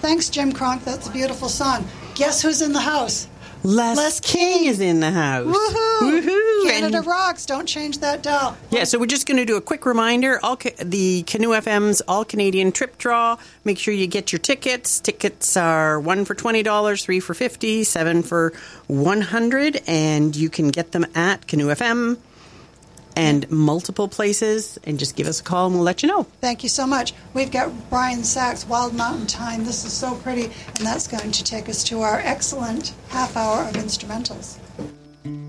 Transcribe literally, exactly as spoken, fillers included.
thanks, Jim Kronk. That's a beautiful song. Guess who's in the house? Les, Les King. King is in the house. Woohoo! Woohoo! Canada And, rocks. Don't change that dial. yeah, so we're just going to do a quick reminder. All ca- the Canoe F M's All-Canadian Trip Draw. Make sure you get your tickets. Tickets are one for twenty dollars, three for fifty dollars, seven for one hundred dollars. And you can get them at Canoe F M and multiple places. And just give us a call and we'll let you know. Thank you so much. We've got Brian Sachs, Wild Mountain Time. This is so pretty. And that's going to take us to our excellent half hour of instrumentals.